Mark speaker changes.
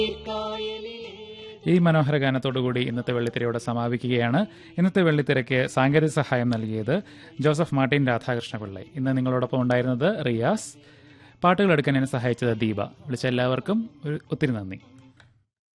Speaker 1: ഈ മനോഹര ഗാനത്തോടുകൂടി ഇന്നത്തെ വെള്ളിത്തിരയോടെ സമാപിക്കുകയാണ്. ഇന്നത്തെ വെള്ളിത്തിരയ്ക്ക് സാങ്കേതിക സഹായം നൽകിയത് ജോസഫ് മാർട്ടിൻ രാധാകൃഷ്ണപിള്ളை. ഇന്ന് നിങ്ങളോടൊപ്പം ഉണ്ടായിരുന്നത് റിയാസ്. പാട്ടുകൾ എടുക്കാൻ എന്നെ സഹായിച്ചത് ദീപ. വിളിച്ച എല്ലാവർക്കും ഒത്തിരി നന്ദി.